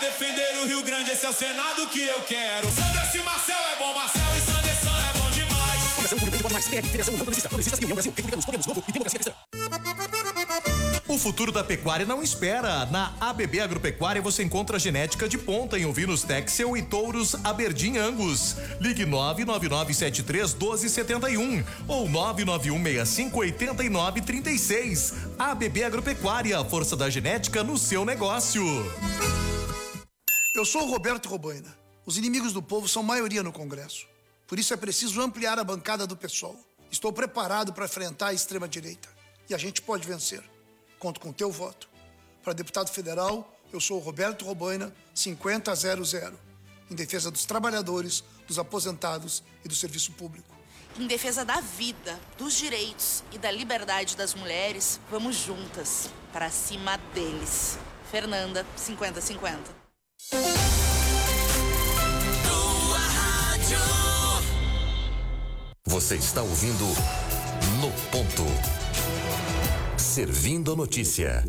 defender o Rio Grande, esse é o Senado que eu quero. Sandra e Marcel é bom, Marcel e Sanderson é bom demais. Fundação Público de Mais, PL, Federação União Progressistas e União Brasil, República dos Podemos Novo e Democracia Cristã. O futuro da pecuária não espera. Na ABB Agropecuária você encontra genética de ponta em ovinos Texel e touros Aberdeen Angus. Ligue 999731271 ou 991658936. ABB Agropecuária, força da genética no seu negócio. Eu sou o Roberto Robaina. Os inimigos do povo são maioria no Congresso. Por isso é preciso ampliar a bancada do PSOL. Estou preparado para enfrentar a extrema-direita. E a gente pode vencer. Conto com teu voto. Para deputado federal, eu sou o Roberto Robaina, 5000, em defesa dos trabalhadores, dos aposentados e do serviço público. Em defesa da vida, dos direitos e da liberdade das mulheres, vamos juntas, para cima deles. Fernanda, 50-50. Você está ouvindo No Ponto. Servindo a notícia.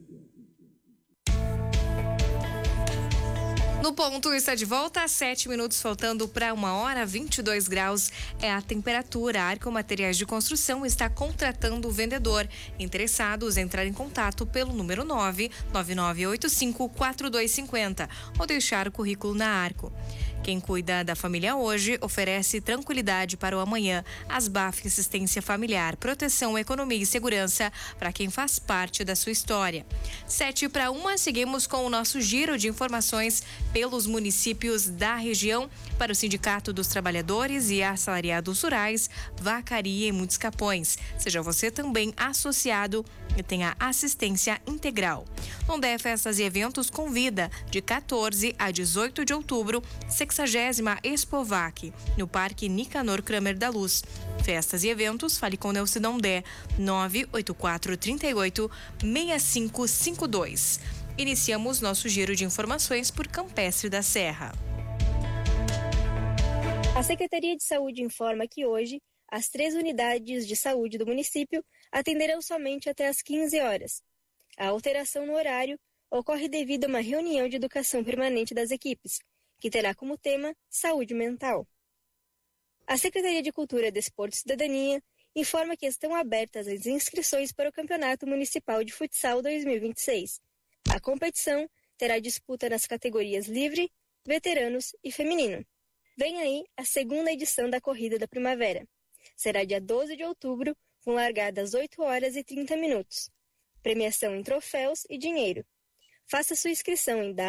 No Ponto está de volta a 7 minutos, faltando para 1h, 22 graus é a temperatura. A Arco Materiais de Construção está contratando o vendedor. Interessados, entrar em contato pelo número 999854250 ou deixar o currículo na Arco. Quem cuida da família hoje oferece tranquilidade para o amanhã. Asbaf Assistência Familiar, proteção, economia e segurança para quem faz parte da sua história. 7:01, seguimos com o nosso giro de informações pelos municípios da região para o Sindicato dos Trabalhadores e Assalariados Rurais, Vacaria e Muitos Capões. Seja você também associado e tenha assistência integral. Ondé Festas e Eventos convida de 14 a 18 de outubro, 60ª Expovac, no Parque Nicanor Kramer da Luz. Festas e eventos, fale com Nelson Ondé, 98438-6552. Iniciamos nosso giro de informações por Campestre da Serra. A Secretaria de Saúde informa que hoje, as 3 unidades de saúde do município atenderão somente até às 15 horas. A alteração no horário ocorre devido a uma reunião de educação permanente das equipes, que terá como tema saúde mental. A Secretaria de Cultura, Desporto e Cidadania informa que estão abertas as inscrições para o Campeonato Municipal de Futsal 2026. A competição terá disputa nas categorias livre, veteranos e feminino. Vem aí a 2ª edição da Corrida da Primavera. Será dia 12 de outubro, com largada às 8h30. Premiação em troféus e dinheiro. Faça sua inscrição em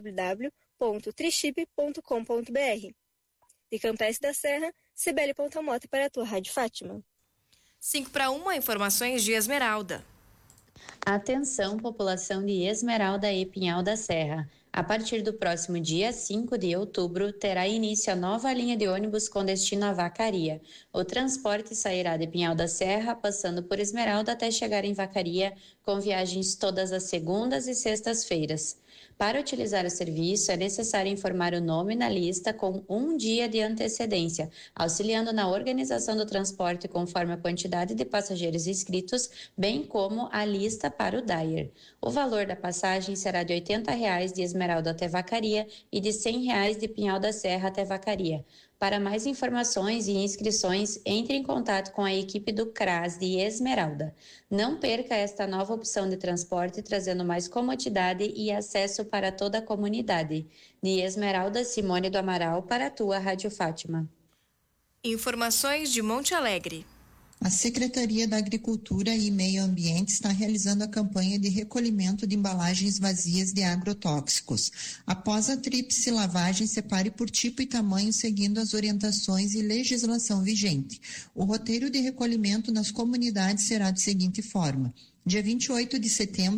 www.triship.com.br. De Campestre da Serra, Cibele Pontamoto para a tua Rádio Fátima. 5:01, informações de Esmeralda. Atenção, população de Esmeralda e Pinhal da Serra. A partir do próximo dia 5 de outubro, terá início a nova linha de ônibus com destino à Vacaria. O transporte sairá de Pinhal da Serra, passando por Esmeralda até chegar em Vacaria, com viagens todas as segundas e sextas-feiras. Para utilizar o serviço, é necessário informar o nome na lista com 1 dia de antecedência, auxiliando na organização do transporte conforme a quantidade de passageiros inscritos, bem como a lista para o Dyer. O valor da passagem será de R$ 80 de Esmeralda até Vacaria e de R$ 100 de Pinhal da Serra até Vacaria. Para mais informações e inscrições, entre em contato com a equipe do CRAS de Esmeralda. Não perca esta nova opção de transporte, trazendo mais comodidade e acesso para toda a comunidade. De Esmeralda, Simone do Amaral, para a tua Rádio Fátima. Informações de Monte Alegre. A Secretaria da Agricultura e Meio Ambiente está realizando a campanha de recolhimento de embalagens vazias de agrotóxicos. Após a tríplice lavagem, separe por tipo e tamanho, seguindo as orientações e legislação vigente. O roteiro de recolhimento nas comunidades será da seguinte forma: dia 28 de setembro,